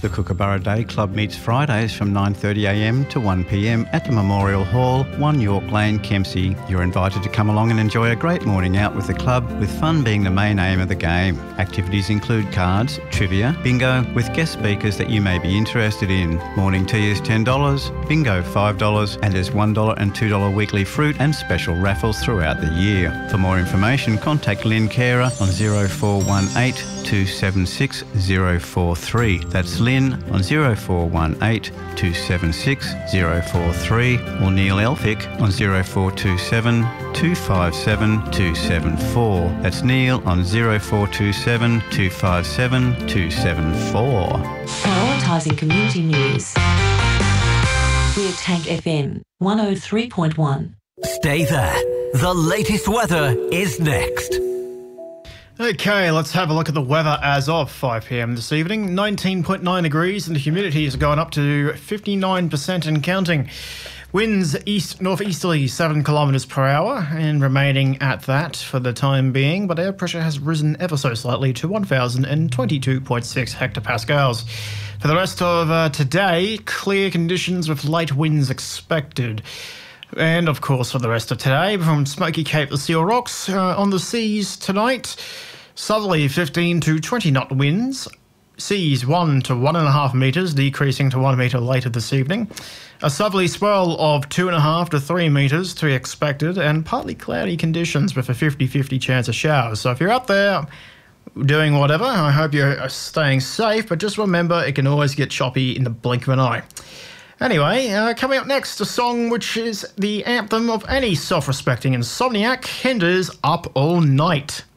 The Kookaburra Day Club meets Fridays from 9:30am to 1pm at the Memorial Hall, 1 York Lane, Kempsey. You're invited to come along and enjoy a great morning out with the club, with fun being the main aim of the game. Activities include cards, trivia, bingo, with guest speakers that you may be interested in. Morning tea is $10, bingo $5, and there's $1 and $2 weekly fruit and special raffles throughout the year. For more information, contact Lynn Carer on 0418 276 043. That's Lynn on 0418 276 043, or Neil Elphick on 0427 257 274. That's Neil on 0427 257 274. Prioritising community news. We're Tank FM 103.1. Stay there. The latest weather is next. Okay, let's have a look at the weather as of 5pm this evening. 19.9 degrees and the humidity has gone up to 59% and counting. Winds east-northeasterly 7 kilometres per hour and remaining at that for the time being, but air pressure has risen ever so slightly to 1,022.6 hectopascals. For the rest of today, clear conditions with light winds expected. And, of course, for the rest of today, from Smoky Cape to Seal Rocks, on the seas tonight, southerly 15 to 20 knot winds, seas 1 to 1.5 metres, decreasing to 1 metre later this evening. A southerly swell of 2.5 to 3 metres to be expected, and partly cloudy conditions with a 50-50 chance of showers. So if you're out there doing whatever, I hope you're staying safe, but just remember it can always get choppy in the blink of an eye. Anyway, coming up next, a song which is the anthem of any self-respecting insomniac, Hinder's Up All Night.